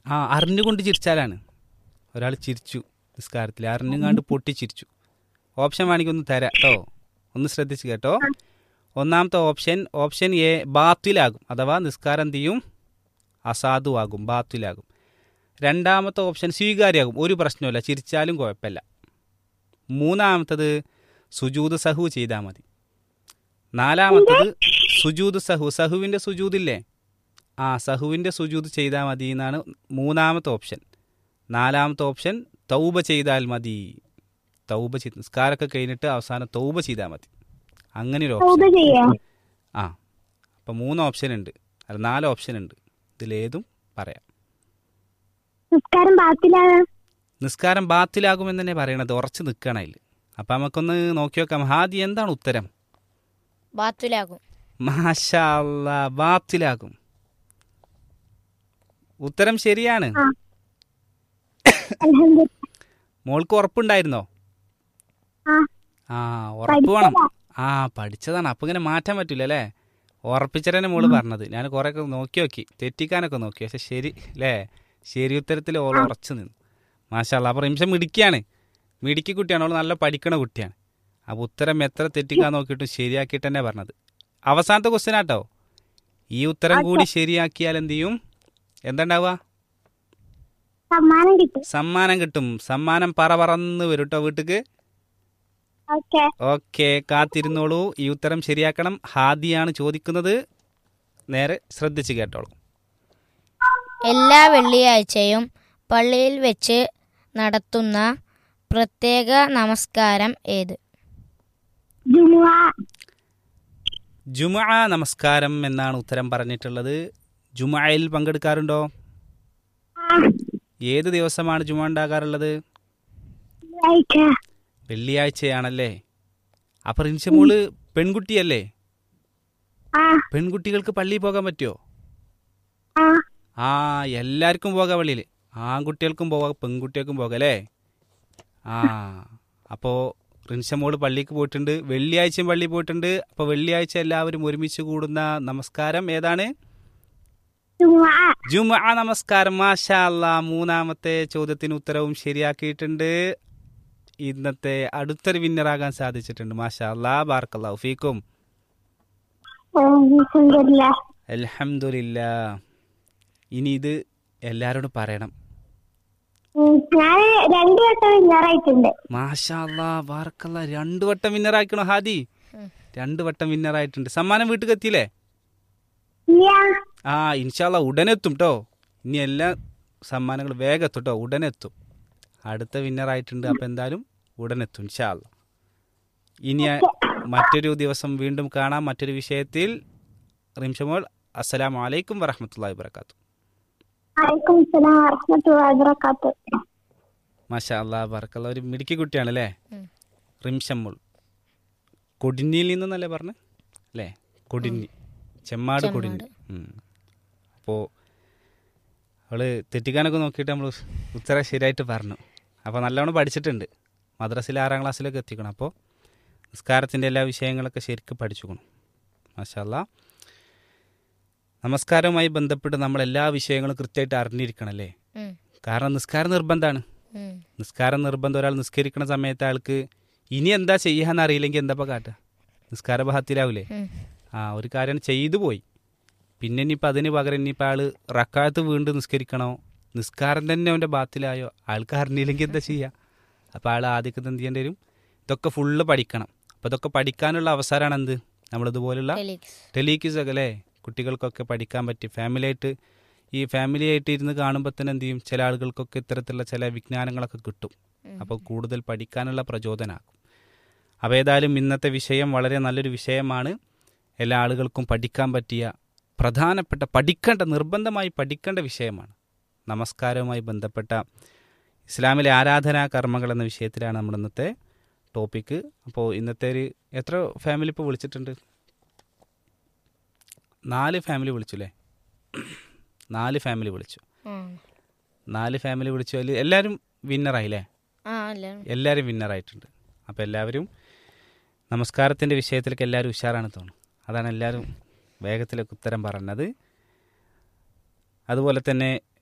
അറിഞ്ഞുകൊണ്ട് ചിരിച്ചാലാണ്. ഒരാൾ ചിരിച്ചു നിസ്കാരത്തിൽ, അറിഞ്ഞുകാണ്ട് പൊട്ടിച്ചിരിച്ചു. ഓപ്ഷൻ വേണമെങ്കിൽ ഒന്ന് തരാം കേട്ടോ, ഒന്ന് ശ്രദ്ധിച്ച് കേട്ടോ. ഒന്നാമത്തെ ഓപ്ഷൻ എ ബാത്തിലാകും, അഥവാ നിസ്കാരം എന്ത് ചെയ്യും, അസാധുവാകും, ബാത്തിലാകും. രണ്ടാമത്തെ ഓപ്ഷൻ സ്വീകാര്യമാകും, ഒരു പ്രശ്നമില്ല, ചിരിച്ചാലും കുഴപ്പമില്ല. മൂന്നാമത്തത് സുജൂദ് സഹു ചെയ്താൽ മതി. നാലാമത്തത് സുജൂദ് സഹുവിൻ്റെ സുജൂദില്ലേ, സഹുവിൻ്റെ സുജൂദ് ചെയ്താൽ മതി എന്നാണ് മൂന്നാമത്തെ ഓപ്ഷൻ. നാലാമത്തെ ഓപ്ഷൻ തൗബ ചെയ്താൽ മതി. തൗബ ചെയ്ത് നിസ്കാരമൊക്കെ കഴിഞ്ഞിട്ട് അവസാനം തൗബ ചെയ്താൽ മതി. അങ്ങനെ ഒരു ഓപ്ഷൻ. അപ്പം 3 ഓപ്ഷൻ ഉണ്ട്, അല്ല 4 ഓപ്ഷൻ ഉണ്ട്. ഇതിലേതും പറയാം. നിസ്കാരം ബാത്തിലാകുമെന്ന് തന്നെ പറയണത്, ഉറച്ച് നിൽക്കണം അതിൽ. അപ്പം നമുക്കൊന്ന് നോക്കി നോക്കാം. ഹാദി, എന്താണ് ഉത്തരം? ബാത്തിലാകും. മാഷാ അല്ലാ, ബാത്തിലാകും. ഉത്തരം ശരിയാണ്. മോൾക്ക് ഉറപ്പുണ്ടായിരുന്നോ? ഉറപ്പ് വേണം. പഠിച്ചതാണ്, അപ്പം ഇങ്ങനെ മാറ്റാൻ പറ്റില്ല അല്ലേ. ഉറപ്പിച്ചിട്ട് മോള് പറഞ്ഞത്. ഞാൻ കുറേ ഒക്കെ നോക്കി തെറ്റിക്കാനൊക്കെ നോക്കി, പക്ഷെ ശരി അല്ലേ, ശരി ഉത്തരത്തിൽ ഓൾ ഉറച്ചു നിന്നു. മാഷാ അല്ലാ. അപ്പോൾ റിംഷം മിടുക്കി കുട്ടിയാണ്, അവൾ നല്ല പഠിക്കണ കുട്ടിയാണ്. അപ്പോൾ ഉത്തരം എത്ര തെറ്റിക്കാൻ നോക്കിയിട്ടും ശരിയാക്കിയിട്ട് തന്നെ പറഞ്ഞത്. അവസാനത്തെ ക്വസ്റ്റ്യൻ ആട്ടോ. ഈ ഉത്തരം കൂടി ശരിയാക്കിയാൽ എന്ത് ചെയ്യും, എന്താ സമ്മാനം കിട്ടും. സമ്മാനം പറന്ന് വരും കേട്ടോ വീട്ടിക്ക്. ഓക്കെ, കാത്തിരുന്നോളൂ. ഈ ഉത്തരം ശരിയാക്കണം. ഹാദിയാണ് ചോദിക്കുന്നത്, നേരെ ശ്രദ്ധിച്ച് കേട്ടോളൂ. എല്ലാ വെള്ളിയാഴ്ചയും പള്ളിയിൽ വെച്ച് നടത്തുന്ന പ്രത്യേക നമസ്കാരം ഏത്? ജുമുഅ നമസ്കാരം എന്നാണ് ഉത്തരം പറഞ്ഞിട്ടുള്ളത്. ജുമുഅയിൽ പങ്കെടുക്കാറുണ്ടോ? ഏത് ദിവസമാണ് ജുമുഅ ഉണ്ടാകാറുള്ളത്? വെള്ളിയാഴ്ചയാണല്ലേ. അപ്പൊ റിൻഷമോള് പെൺകുട്ടിയല്ലേ? പെൺകുട്ടികൾക്ക് പള്ളിയിൽ പോകാൻ പറ്റുമോ? എല്ലാവർക്കും പോകാം പള്ളിയിൽ. ആൺകുട്ടികൾക്കും പോകാം, പെൺകുട്ടികൾക്കും പോകാം അല്ലേ. അപ്പോൾ റിൻഷമോള് പള്ളിക്ക് പോയിട്ടുണ്ട്, വെള്ളിയാഴ്ചയും പള്ളിയിൽ പോയിട്ടുണ്ട്. അപ്പോൾ വെള്ളിയാഴ്ച എല്ലാവരും ഒരുമിച്ച് കൂടുന്ന നമസ്കാരം ഏതാണ്? ജുമുഅ നമസ്കാരം. മാഷാ അല്ലാ. മൂന്നാമത്തെ ചോദ്യത്തിന് ഉത്തരവും ശരിയാക്കിയിട്ടുണ്ട്. ഇന്നത്തെ അടുത്തൊരു വിന്നറാകാൻ സാധിച്ചിട്ടുണ്ട്. മാഷാ അല്ലാ, ബാറക്കല്ലാഹു ഫീക്കും. അൽഹംദുലില്ലാ. ഇനി ഇത് എല്ലാരോടും പറയണം. മാഷാ അല്ലാ, ബാറക്കല്ലാ. 2 വട്ടം വിന്നറായിക്കണോ ഹാദി? 2 വട്ടം വിന്നറായിട്ടുണ്ട്. സമ്മാനം വീട്ടിൽ എത്തിയില്ലേ? ഇൻഷാ അല്ലാ ഉടനെ എത്തും കേട്ടോ. ഇനി എല്ലാ സമ്മാനങ്ങളും വേഗം എത്തും കേട്ടോ, ഉടനെ എത്തും. അടുത്ത വിന്നറായിട്ടുണ്ട്. അപ്പം എന്തായാലും ഉടനെ എത്തും ഇൻഷാ അല്ലാ. ഇനി മറ്റൊരു ദിവസം വീണ്ടും കാണാം മറ്റൊരു വിഷയത്തിൽ. റിംഷമോൾ, അസ്സലാമു അലൈക്കും വറഹ്മത്തുള്ളാഹി വബറകാതുഹു. മാഷാ അല്ലാ, ബറക്കല്ലാഹ്. ഒരു മിടുക്കി കുട്ടിയാണല്ലേ റിംഷമോൾ. കൊടിന്നിയിൽ നിന്നല്ലേ പറഞ്ഞ് അല്ലേ? കൊടിന്നി, ചെമ്മാട് കൊടിന്നി. അപ്പോൾ അവള് തെറ്റിക്കാനൊക്കെ നോക്കിയിട്ട് നമ്മൾ ഉത്തരം ശരിയായിട്ട് പറഞ്ഞു. അപ്പോൾ നല്ലവണ്ണം പഠിച്ചിട്ടുണ്ട്. മദ്രസയിൽ 6ാം ക്ലാസ്സിലൊക്കെ എത്തിക്കണം. അപ്പോൾ നിസ്കാരത്തിൻ്റെ എല്ലാ വിഷയങ്ങളൊക്കെ ശരിക്കും പഠിച്ചുക്കണം. മാഷാ അല്ലാ. നമസ്കാരവുമായി ബന്ധപ്പെട്ട് നമ്മൾ എല്ലാ വിഷയങ്ങളും കൃത്യമായിട്ട് അറിഞ്ഞിരിക്കണം അല്ലേ. കാരണം നിസ്കാരം നിർബന്ധമാണ്. നിസ്കാരം നിർബന്ധം. ഒരാൾ നിസ്കരിക്കുന്ന സമയത്ത് ആൾക്ക് ഇനി എന്താ ചെയ്യാന്ന് അറിയില്ലെങ്കിൽ എന്താ കാട്ടുക? നിസ്കാര ഭാഗത്തിലാവൂലേ? ഒരു കാര്യം ചെയ്തു പോയി, പിന്നെ ഇനിയിപ്പോൾ അതിന് പകരം ഇനിയിപ്പോൾ ആൾ റക്കാത്ത് വീണ്ടും നിസ്കരിക്കണോ, നിസ്കാരം തന്നെ അവൻ്റെ ബാത്തിലായോ, ആൾക്ക് അറിഞ്ഞില്ലെങ്കിൽ എന്താ ചെയ്യുക? അപ്പോൾ ആൾ ആദ്യമൊക്കെ എന്ത് ചെയ്യേണ്ടി വരും? ഇതൊക്കെ ഫുള്ള് പഠിക്കണം. അപ്പോൾ ഇതൊക്കെ പഠിക്കാനുള്ള അവസരമാണ് എന്ത്, നമ്മളിതുപോലുള്ള ടെലിക്യൂസ് ഒക്കെ അല്ലേ, കുട്ടികൾക്കൊക്കെ പഠിക്കാൻ പറ്റി. ഫാമിലി ആയിട്ട് ഇരുന്ന് കാണുമ്പോൾ തന്നെ എന്ത് ചെയ്യും, ചില ആളുകൾക്കൊക്കെ ഇത്തരത്തിലുള്ള ചില വിജ്ഞാനങ്ങളൊക്കെ കിട്ടും. അപ്പോൾ കൂടുതൽ പഠിക്കാനുള്ള പ്രചോദനമാകും. അപ്പോൾ ഏതായാലും ഇന്നത്തെ വിഷയം വളരെ നല്ലൊരു വിഷയമാണ്. എല്ലാ ആളുകൾക്കും പഠിക്കാൻ പറ്റിയ പ്രധാനപ്പെട്ട നിർബന്ധമായി പഠിക്കേണ്ട വിഷയമാണ്. നമസ്കാരവുമായി ബന്ധപ്പെട്ട ഇസ്ലാമിലെ ആരാധനാ കർമ്മങ്ങൾ എന്ന വിഷയത്തിലാണ് നമ്മുടെ ഇന്നത്തെ ടോപ്പിക്ക്. അപ്പോൾ ഇന്നത്തെ എത്ര ഫാമിലി ഇപ്പോൾ വിളിച്ചിട്ടുണ്ട്? 4 ഫാമിലി വിളിച്ചു അല്ലേ? 4 ഫാമിലി വിളിച്ചു. 4 ഫാമിലി വിളിച്ചു. അതിൽ എല്ലാവരും വിന്നറായില്ലേ? എല്ലാവരും വിന്നറായിട്ടുണ്ട്. അപ്പോൾ എല്ലാവരും നമസ്കാരത്തിൻ്റെ വിഷയത്തിലേക്ക് എല്ലാവരും ഉഷാറാണ് തോന്നുന്നു. അതാണ് എല്ലാവരും വേഗത്തിലേക്ക് ഉത്തരം പറഞ്ഞത്. അതുപോലെ തന്നെ